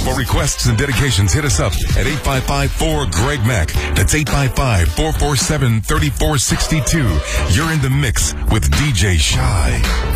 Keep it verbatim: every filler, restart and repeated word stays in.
For requests and dedications, hit us up at eight five five four Greg Mack. That's eight five five four four seven three four six two. You're in the mix with D J Shy.